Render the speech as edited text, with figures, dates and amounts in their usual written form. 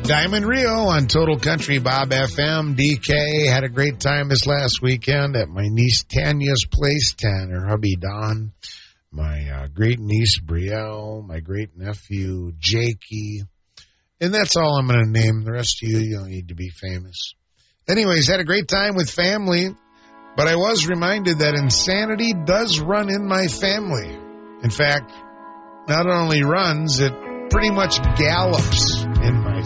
Diamond Rio on Total Country Bob FM. DK had a great time this last weekend at my niece Tanya's place, her hubby Don, my great niece Brielle, my great nephew Jakey. And that's all I'm going to name. The rest of you don't need to be famous. Anyways, had a great time with family, but I was reminded that insanity does run in my family. In fact, not only runs, it pretty much gallops in my